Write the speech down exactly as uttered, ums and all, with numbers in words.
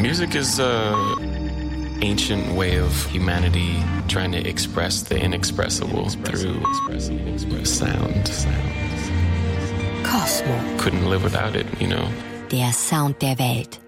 Music is an ancient way of humanity trying to express the inexpressible through sound. Kosmo. Couldn't live without it, you know. Der Sound der Welt.